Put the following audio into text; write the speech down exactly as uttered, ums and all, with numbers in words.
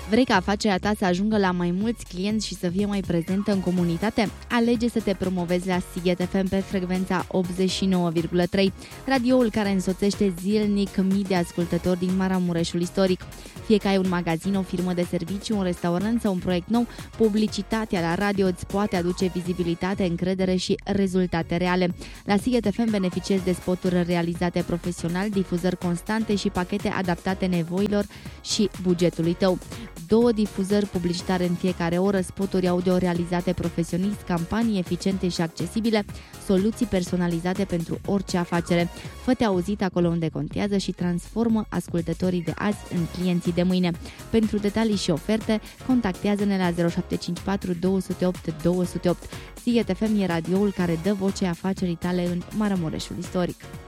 Vrei ca afacerea ta să ajungă la mai mulți clienți și să fie mai prezentă în comunitate? Alege să te promovezi la Sighet F M pe frecvența optzeci și nouă virgulă trei, radioul care însoțește zilnic mii de ascultători din Maramureșul istoric. Fie că ai un magazin, o firmă de servicii, un restaurant sau un proiect nou, publicitatea la radio îți poate aduce vizibilitate, încredere și rezultate reale. La Sighet F M beneficiezi de spoturi realizate profesional, difuzări constante și pachete adaptate nevoilor și bugetului tău. Două difuzări publicitare în fiecare oră, spoturi audio realizate profesionist, campanii eficiente și accesibile, soluții personalizate pentru orice afacere. Fă-te auzit acolo unde contează și transformă ascultătorii de azi în clienții de mâine. Pentru detalii și oferte, contactează-ne la zero șapte cinci patru doi zero opt doi zero opt. Sighet F M e radioul care dă voce afacerii tale în Maramureșul istoric.